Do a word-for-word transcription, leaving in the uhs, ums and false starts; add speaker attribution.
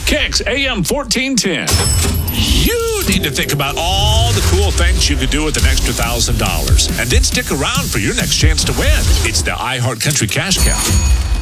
Speaker 1: Kicks A M fourteen ten.
Speaker 2: You need to think about all the cool things you could do with an extra one thousand dollars. And then stick around for your next chance to win. It's the iHeart Country Cash Cow.